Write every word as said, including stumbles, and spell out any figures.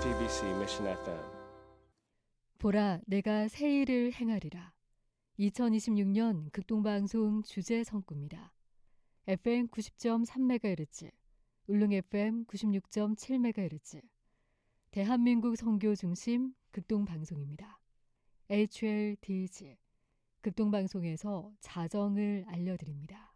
제이티비씨 미션 에프엠. 보라, 내가 새 일을 행하리라. 이천이십육 년 극동방송 주제 성구입니다. 에프엠 구십 점 삼 메가헤르츠, 울릉 에프엠 구십육 점 칠 메가헤르츠, 대한민국 선교 중심 극동방송입니다. 에이치엘디지, 극동방송에서 자정을 알려드립니다.